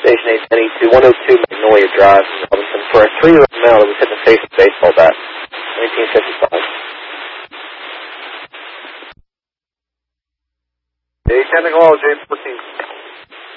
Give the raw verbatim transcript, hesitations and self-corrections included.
Station eight ten E two, one oh two Magnolia Drive in Robinson for a three-year-old male that was hit in the face with a baseball bat, nineteen fifty-five. eight ten to call, James fourteen.